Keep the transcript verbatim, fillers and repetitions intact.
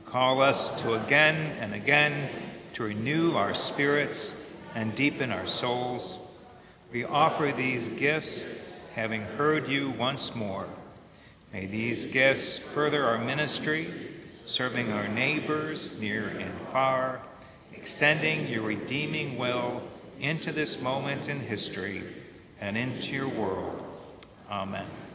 call us to again and again to renew our spirits and deepen our souls. We offer these gifts, having heard you once more. May these gifts further our ministry, serving our neighbors near and far, extending your redeeming will into this moment in history and into your world. Amen.